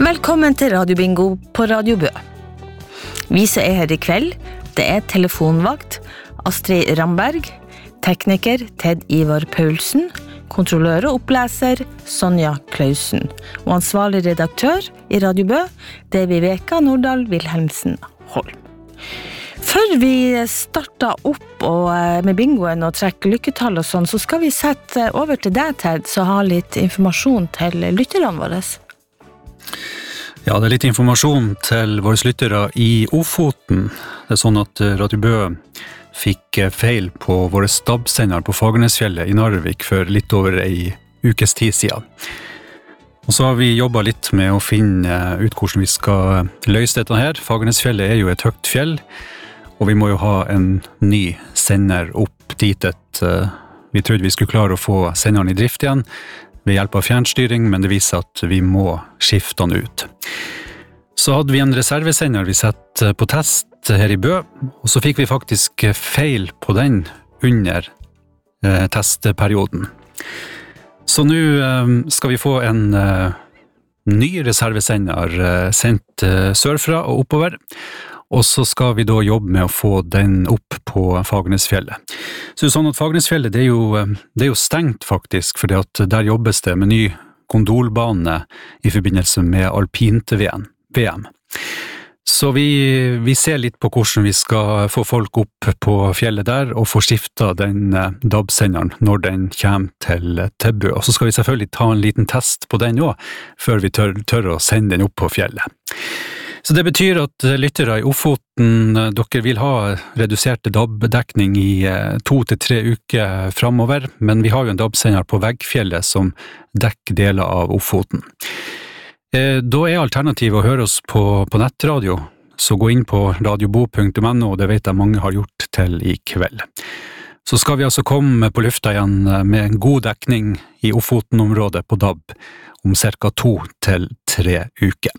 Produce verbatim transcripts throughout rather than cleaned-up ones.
Velkommen til Radio Bingo på Radio Bø. Vi som er her i kveld, det er telefonvakt Astrid Ramberg, tekniker Ted Ivar Paulsen, kontrollør og oppleser Sonja Klausen, og ansvarlig redaktør i Radio Bø, det er Viveka Nordahl Wilhelmsen Holm. Før vi starter opp og med bingoen og trekker lykketall og sånn, så skal vi sette over til deg, Ted, så ha litt informasjon til lytterne våre. Ja, det er litt informasjon til våre lyttere i Ofoten. Det er sånn at Radio Bø fikk feil på våre stabsender på Fagernesfjellet i Narvik for litt over en ukes tid siden. Og så har vi jobbet litt med å finne ut hvordan vi skal løse dette her. Fagernesfjellet er jo et høyt fjell, og vi må jo ha en ny sender opp dit. Et, vi trodde vi skulle klare å få senderen i drift igjen ved hjelp av fjernstyring, men det viser at vi må skifte den ut. Så hadde vi en reservesender vi sett på test her i Bø, og så fikk vi faktisk feil på den under eh, testperioden. Så nå eh, skal vi få en eh, ny reservesender eh, sendt eh, sørfra og oppover, og så skal vi da jobbe med å få den opp på Fagernesfjellet. Så det er sånn at Fagernesfjellet, det er jo, det er jo stengt faktisk, fordi at der jobbes det med ny gondolbane i forbindelse med alpint-V M. Så vi, vi ser litt på hvordan vi skal få folk opp på fjellet der, og få skiftet den D A B-senderen når den kommer til, til Bø. Og så skal vi selvfølgelig ta en liten test på den også, før vi tør, tør å sende den opp på fjellet. Så det betyr at lyttere i Ofoten, dere vil ha redusert D A B-dekning i to til tre uker fremover, men vi har jo en D A B-sender på Veggfjellet som dekker deler av Ofoten. Da er alternativet å høre oss på, på nettradio, så gå inn på radiobo punktum no, og det vet jeg mange har gjort til i kveld. Så skal vi altså komme på lufta igjen med en god dekning i Ofoten-området på D A B om cirka to til tre uker.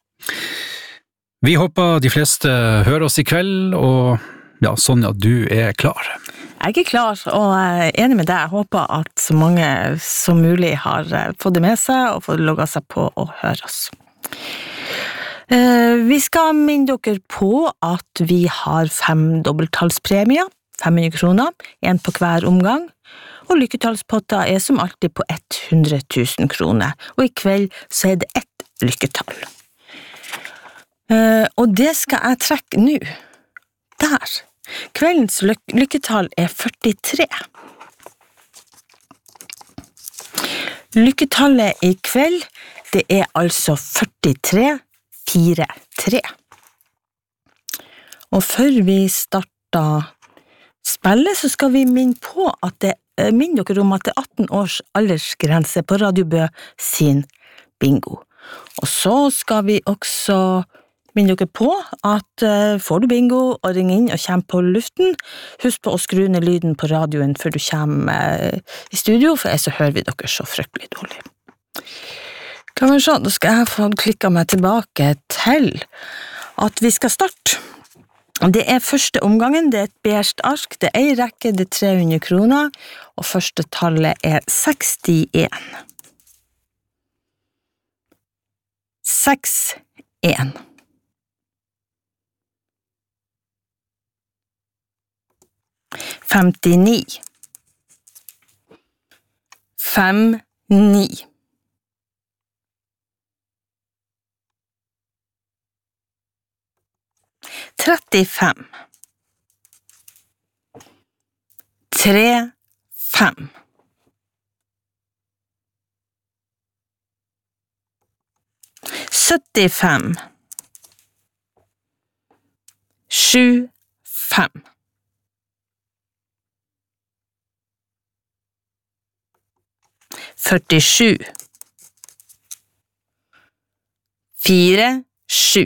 Vi håper de fleste hører oss i kveld, og ja, Sonja, du er klar. Jeg er klar, og jeg er enig med deg. Jeg håper at så mange som mulig har fått det med seg, og fått logget seg på og høre oss. Vi skal minne dere på at vi har fem dobbelttallspremier, fem hundre kroner, en på hver omgang, og lykketallspotter er som alltid på hundre tusen kroner, og i kveld så er det ett lykketall. Uh, og det skal jeg trekke nå. Der. Kveldens lyk- lykketall er førtitre. Lykketallet i kveld, det er altså førtitre fire tre. Og før vi starter spillet, så skal vi minne på at det, uh, minne dere om at det er atten års aldersgrense på Radio Bø sin bingo. Og så skal vi også minne dere på at uh, får du bingo og ring inn og kommer på luften, husk på å skru ned lyden på radioen før du kommer uh, i studio, for ellers så hører vi dere så fryktelig dårlig. Kan vi se, da skal jeg få klikket meg tilbake til at vi skal starte. Det er første omgangen, det er et beige ark, det er en rekke, det er tre hundre kroner, og første tallet er sekstien. sekstien. femtini, fem ni, trettifem, tre fem, syttifem, sju fem. førtisju, fire, sju.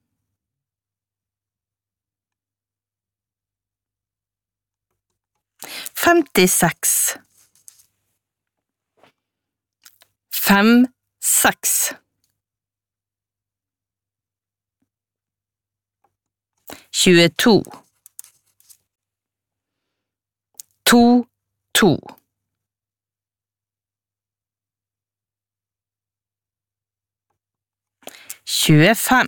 femtiseks, fem, seks. tjueto, to, to. tjuefem.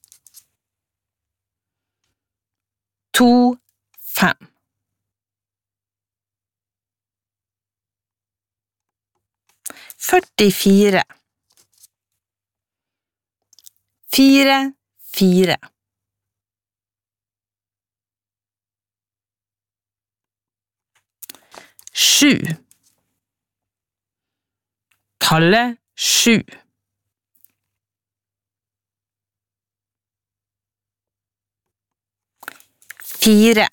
To, fem. Førtifire. Fire, fire. Sju. Tallet sju. Fire.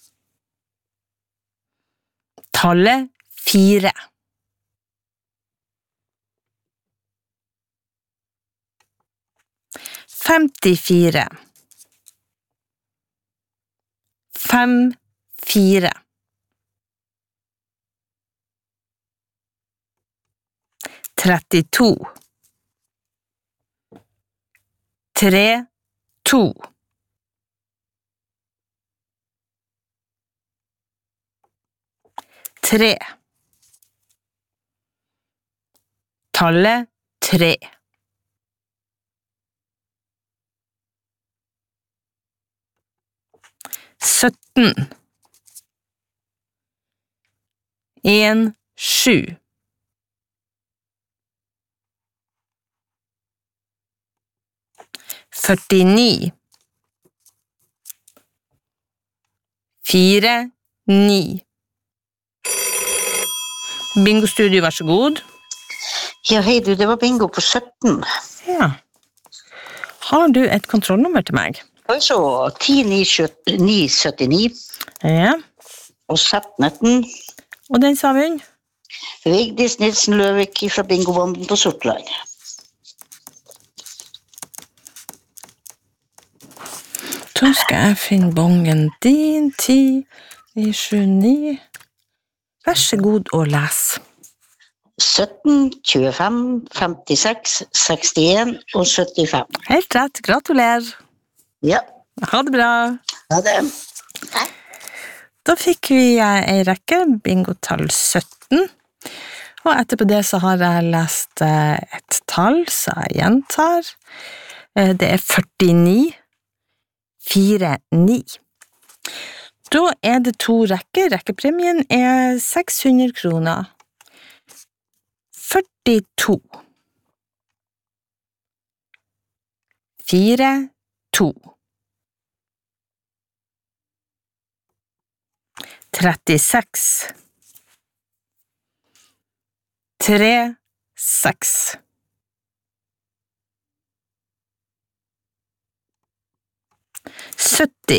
Tallet fire. Femtifire. Fem, fire. Trettito. Tre, to. Tre. Tallet tre. Sytten. En, sju. Førtini. Fire, ni. Bingo-studio, vær så god. Ja, hei du, det var bingo på sytten. Ja. Har du et kontrollnummer til meg? Altså, ti ni syttini Ja. og sett nitten. Og den sa vi? Vigdis Nilsen Løvik fra Bingobanden på Sortland. Da skal jeg finne bongen din, ti ni sju ni. Vær så god og les. sytten, tjuefem, femtiseks, sekstien og syttifem. Helt rett, gratulerer. Ja, Ha det bra. ja det. Da fikk vi en rekke, bingotall sytten. Og etterpå det så har jeg lest et tall, så jeg gjentar. Det er førtini, fire, ni. Da er det to rekker. Rekkepremien er seks hundre kroner. førtito. Fire, to. Trettiseks. Tre, seks. Sytti.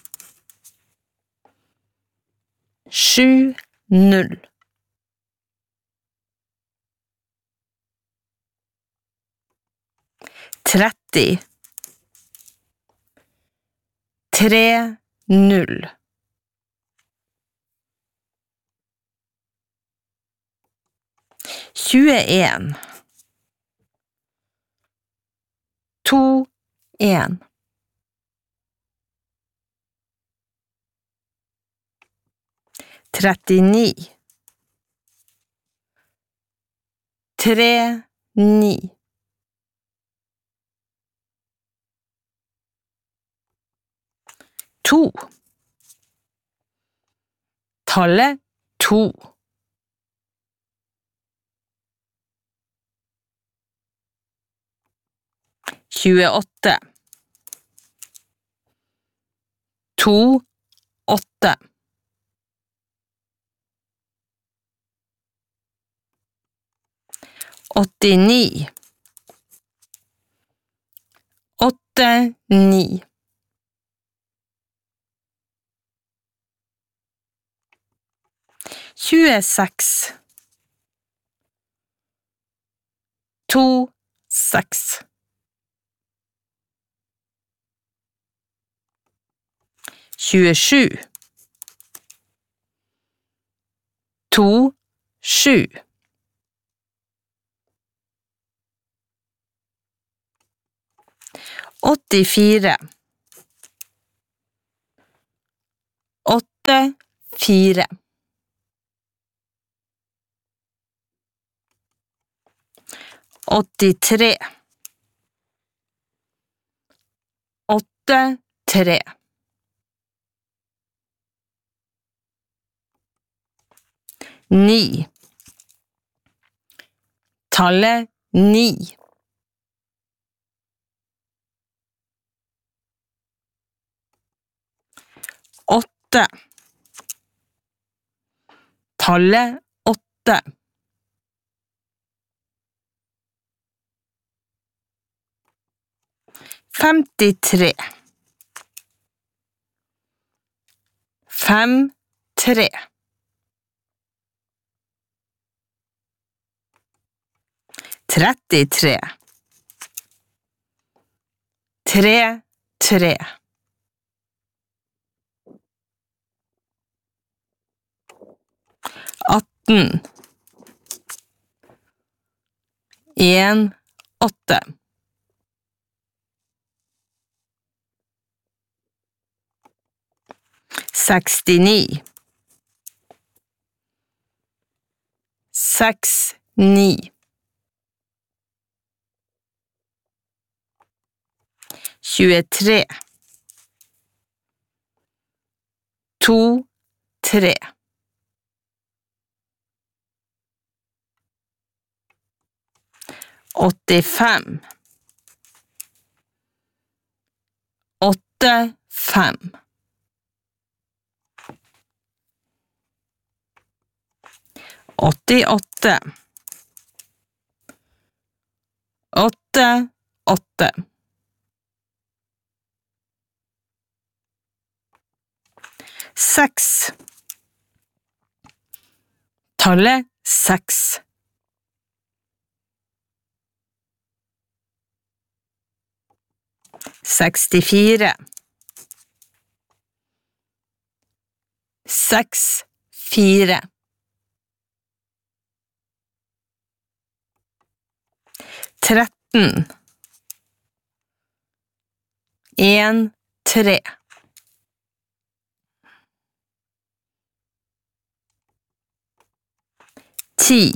Sju, null. Tretti. Tre, null. Tjueen. To, en. Trettini. Tre, ni. To. Tallet to. Tjueåtte. To, åtte. Åttini. Åtte, ni. Tjueseks. To, seks. Tjuesju. To, sju. Åttifire. Åtte, fire. Åttitre. åtte, tre. Ni. Tallet ni. Åtte. Tallet åtte. Femtitre. Fem, tre. Trettitre. Tre, tre. Atten. En, åtte. Sekstini. Seks, ni. Tjuetre. To, tre. Åttifem. Åtte, fem. Åttiåtte. Åtte, åtte. Seks. Tallet seks. Sekstifire. Seks, fire. Tretten. En, tre. Ti.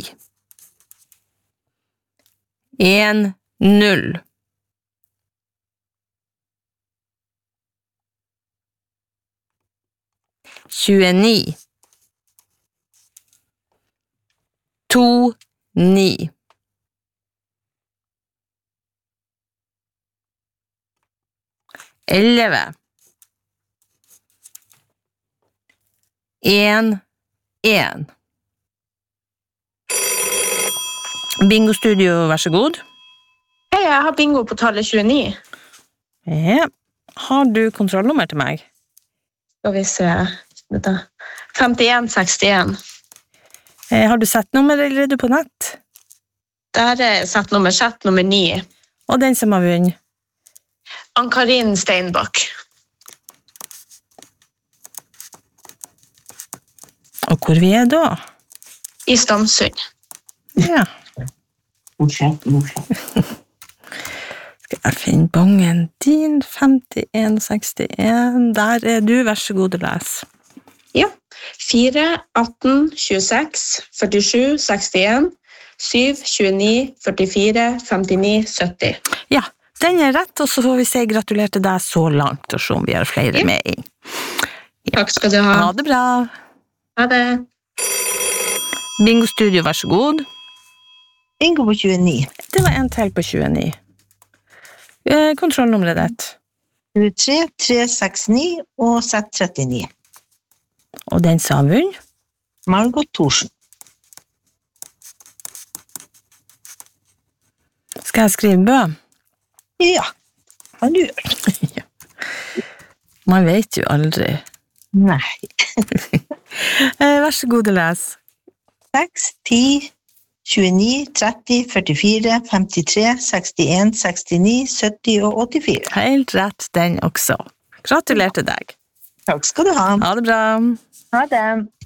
En, null. Tjueni. To, ni. Elleve. En, en. Bingo Studio, vær så god. Hei, jeg har bingo på tallet tjueni. Ja. Har du kontrollnummer til meg? Skal vi se. Vent da. femtien sekstien. Eh, har du sett nummer, eller er du på nett? Der er sett nummer sett nummer ni. Og den som har vunnet? Ann-Karin Steinbakk. Og hvor vi er da? I Stamsund. Ja. Skal jeg finne bongen din? femtien sekstien. Der er du, vær så god å lese. Ja. fire, atten, tjueseks, førtisju, sekstien, syv, tjueni, førtifire, femtini, sytti. Ja, den er rett, og så får vi si gratulerer til deg så langt, og se om vi har flere Ja. med inn. Takk skal du ha. Ha det bra. Ha det. Bingo Studio, vær så god. Bingo på tjueni. Det var en til på tjueni. Eh, kontrollnummeret ditt. tjuetre, tre sekstini og sett trettini. Og den som har vunnet? Margot Thorsen. Skal jeg skrive bø? Ja, hva du gjør? Ja. Man vet jo aldri. Nei. Eh, vær så god å lese. seks, ti, tjueni, tretti, førtifire, femtitre, sekstien, sekstini, sytti og åttifire. Helt rett den også. Gratulerer til deg. Takk skal du ha. Ha det bra. Ha det.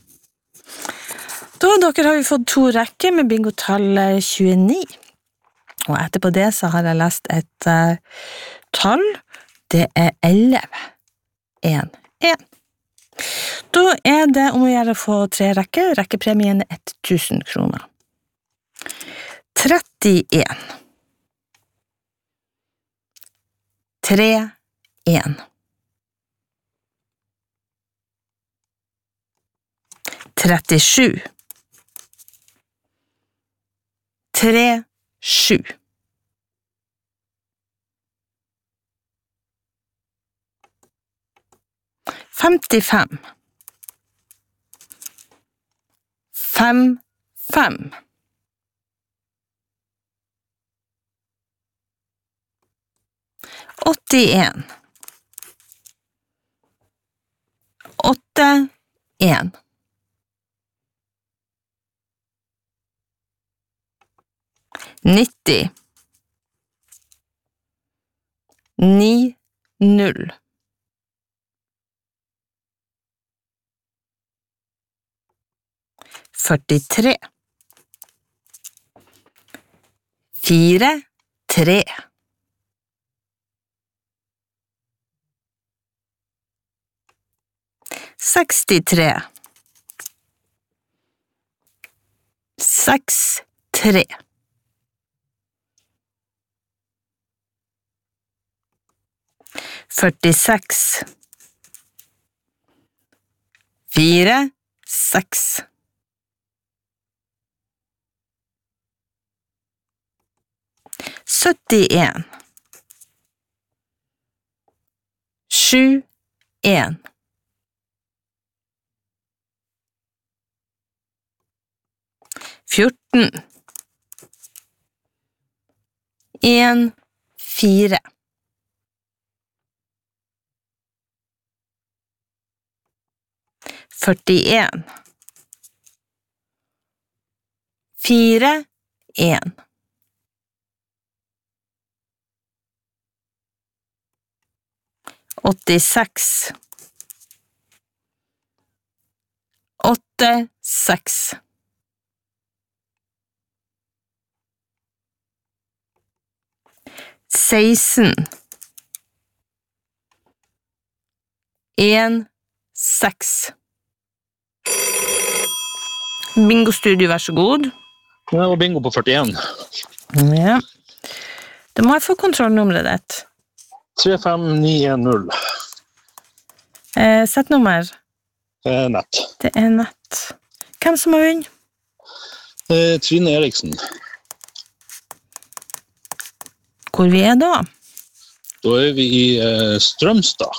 Da, dere har vi fått to rekker med bingotallet tjueni. Og etterpå det så har jeg lest et uh, tall. Det er elleve. En, en. Da er det om å gjøre å få tre rekker. Rekkepremien er tusen kroner. trettien. tre, en. trettisju. tre, sju. femtifem. Fem, fem. åttien. Åtte, en. nitti. Ni, null. førtitre. Fire, tre. sekstitre. Seks, tre. førtiseks. Fire, seks. syttien. Sju, en. fjorten. En, fire. førtien. Fire, en. åttiseks. Åtte, seks. seksten. En, seks. Bingo Studio, vær så god. Det var bingo på førtien. Ja. Da må jeg få kontrollnummeret ditt. tre fem ni en null. Eh, sett nummer. Eh, nett. Det er nett. Hvem som har vunnet? Eh, Trine Eriksen. Hvor vi er da? Da er vi i eh, Strømstad.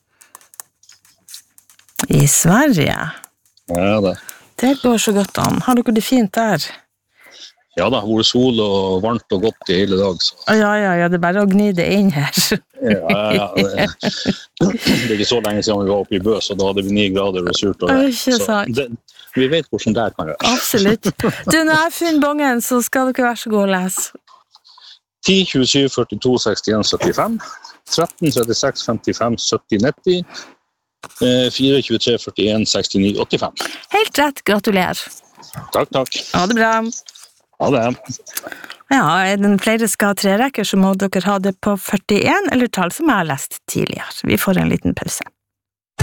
I Sverige. Ja da. Det går så godt an. Har dere det fint der? Ja da, hvor sol og varmt og godt i hele dag. Så. Ja, ja, ja, det er bare å gni det inn her. Ja, ja, det, det er ikke så lenge siden vi var oppe i Bø, så da hadde vi ni grader og surt. Og det. Ikke sant. Det, vi vet hvordan det kan gjøre. Absolutt. Du, når jeg har funnet bongen, så skal dere være så god å lese. ti, tjuesju, førtito, sekstien, syttifem. tretten, trettiseks, femtifem, sytti, nitti. fire, tjuetre, førtien, sekstini, åttifem. Helt rett, gratulerer. Takk, takk. Ha det bra. Ha det. Ja, er den flere skal ha tre rekker, så må dere ha det på førtien, eller tall som jeg har lest tidligere. Vi får en liten pause.